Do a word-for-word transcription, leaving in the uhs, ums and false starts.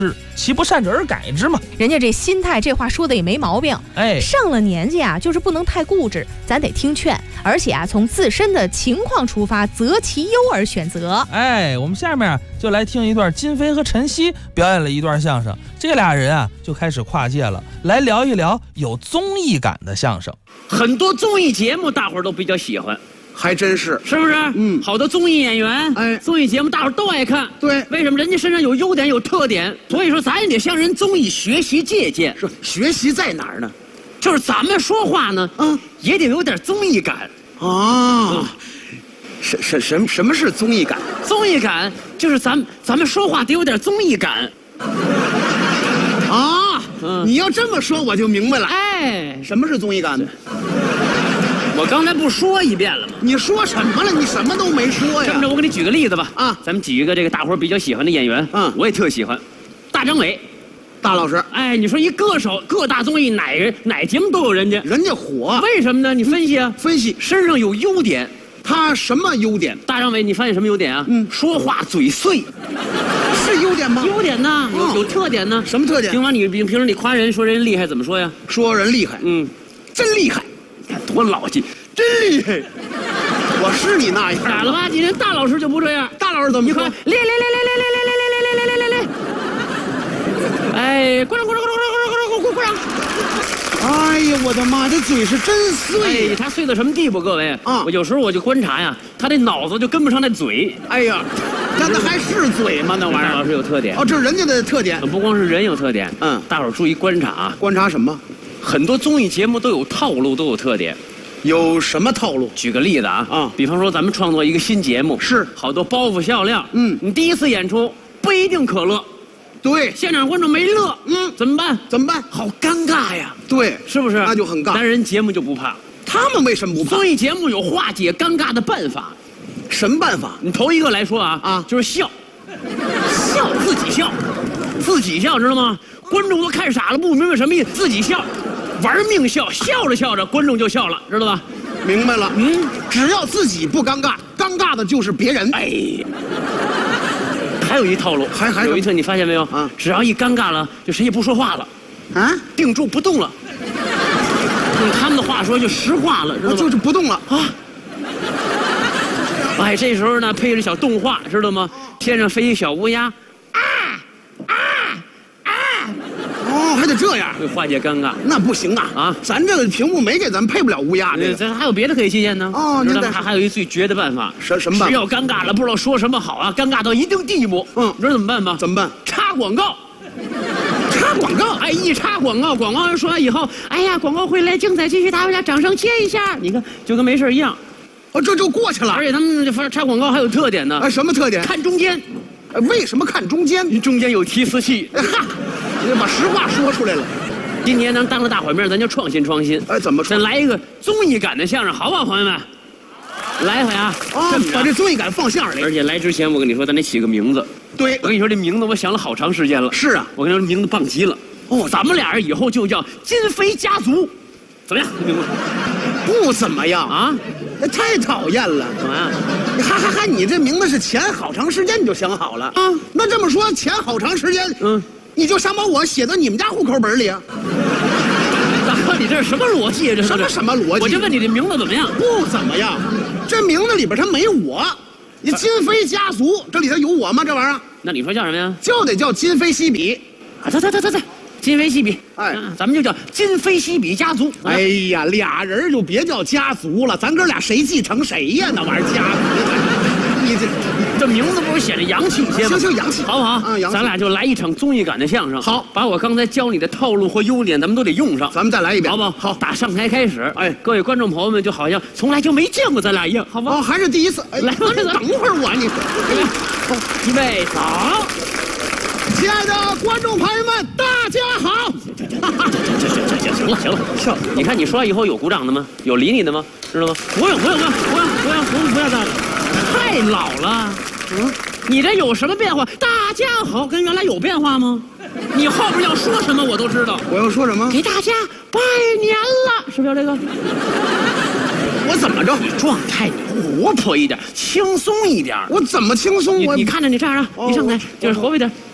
是其不善者而改之嘛。 人家这心态，这话说的也没毛病。 哎， 上了年纪啊，就是不能太固执，咱得听劝，而且啊，从自身的情况出发，择其优而选择。 哎，我们下面啊就来听一段金飞和陈曦表演了一段相声，这俩人啊就开始跨界了，来聊一聊有综艺感的相声。 很多综艺节目大伙儿都比较喜欢。 还真是， 是不是？ 嗯， 好多综艺演员， 哎， 综艺节目大伙儿都爱看。 对， 为什么？人家身上有优点，有特点，所以说咱也得向人综艺学习借鉴。 是学习在哪儿呢？ 就是咱们说话呢，嗯，也得有点综艺感。 啊，什什什什么是综艺感？ 综艺感就是咱咱们说话得有点综艺感。 啊，嗯，你要这么说我就明白了。 哎， 什么是综艺感呢？ 我刚才不说一遍了吗？ 你说什么了？你什么都没说呀。 这么着，我给你举个例子吧。 啊， 咱们举一个这个大伙儿比较喜欢的演员。嗯，我也特喜欢，大张伟， 大老师。 哎，你说一歌手，各大综艺哪人哪节目都有人家， 人家火， 为什么呢？你分析啊， 分析身上有优点。 他什么优点？ 大张伟，你发现什么优点啊？嗯，说话嘴碎， 是优点吗？ 优点呢，有有特点呢。 什么特点？ 平常你平平时你夸人说人厉害怎么说呀？ 说人厉害， 嗯， 真厉害， 你看多老气。 真厉害！我是你那样， 傻了吧唧！人大老师就不这样， 大老师怎么说？ 你看，练练练练练练练练练练练练练！哎，鼓掌鼓掌鼓掌鼓掌鼓掌鼓掌！ 哎呀，我的妈，这嘴是真碎！ 哎，他碎到什么地步？各位啊， 我有时候我就观察呀，他这脑子就跟不上那嘴。 哎呀，那那还是嘴吗？那玩意儿。 大老师有特点哦，这是人家的特点。 不光是人有特点， 嗯， 大伙儿注意观察啊。 观察什么？ 很多综艺节目都有套路，都有特点。 有什么套路？ 举个例子啊， 啊， 比方说咱们创作一个新节目， 是好多包袱笑料， 嗯， 你第一次演出不一定可乐， 对， 现场观众没乐， 嗯， 怎么办？ 怎么办？ 好尴尬呀， 对， 是不是？ 那就很尬。 但人节目就不怕， 他们为什么不怕？ 综艺节目有化解尴尬的办法， 什么办法？ 你头一个来说啊啊，就是笑，笑自己笑，自己笑知道吗？观众都看傻了，不明白什么意思，自己笑。玩命笑，笑着笑着，观众就笑了，知道吧？ 明白了。嗯，只要自己不尴尬，尴尬的就是别人。 哎，还有一套路， 还还有一次，你发现没有？ 啊， 只要一尴尬了，就谁也不说话了， 啊， 定住不动了。用他们的话说，就石化了，知道吗？ 就是不动了啊。 哎，这时候呢，配着小动画，知道吗？天上飞一小乌鸦。 哦，还得这样， 会化解尴尬。 那不行啊！啊，咱这个屏幕没给咱配不了乌鸦这个。 咱还有别的可以借鉴呢。 哦， 知道吗？还还有一最绝的办法。 什什么办法？ 只要尴尬了，不知道说什么好啊，尴尬到一定地步。嗯，你知道怎么办吗？ 怎么办？ 插广告。 插广告？ 哎，一插广告，广告人说完以后，哎呀，广告回来，精彩继续，大家掌声接一下。你看，就跟没事一样。 哦，这就过去了。 而且他们这插广告还有特点呢。 哎，什么特点？ 看中间。 为什么看中间？ 中间有提词器。 哈，你把实话说出来了。 今年咱当着大伙面，咱就创新创新。 哎，怎么咱来一个综艺感的相声，好不好，朋友们？来一回啊！ 啊，把这综艺感放相声里。 而且来之前，我跟你说，咱得起个名字。 对， 我跟你说，这名字我想了好长时间了。 是啊， 我跟你说，名字棒极了。哦，咱们俩人以后就叫金飞家族，怎么样？名字不怎么样啊？ 那太讨厌了。 怎么样？ 哈哈哈！你这名字是前好长时间你就想好了啊？那这么说，前好长时间，嗯。你就想把我写到你们家户口本里啊？ 大哥，你这是什么逻辑啊？这什么什么逻辑？ 我就问你这名字怎么样？ 不怎么样，这名字里边它没我。你金飞家族这里头有我吗？这玩意儿？ 那你说叫什么呀？ 就得叫今非昔比。 啊，对对对对对，今非昔比。哎，咱们就叫今非昔比家族。 哎呀，俩人就别叫家族了，咱哥俩谁继承谁呀？那玩意儿家族，你这。 这名字不是显得洋气一些吗？ 行行，洋气， 好不好？ 嗯，洋气。 咱俩就来一场综艺感的相声。 好， 把我刚才教你的套路和优点，咱们都得用上。 咱们再来一遍， 好不好？ 好， 打上台开始。哎，各位观众朋友们，就好像从来就没见过咱俩一样，好不好？ 哦，还是第一次。 来， 等会儿我你， 预备走。 亲爱的观众朋友们，大家好。 行了行了，笑。你看你说完以后有鼓掌的吗？有理你的吗？知道吗？不用不用不用不用不用不用不要这样，太老了。嗯，你这有什么变化？大家好，跟原来有变化吗？你后边要说什么我都知道。 我要说什么？ 给大家拜年了，是不是要这个？我怎么着？你状态你活泼一点，轻松一点。 我怎么轻松？ 你你看着你这样啊，你上台就是活泼一点。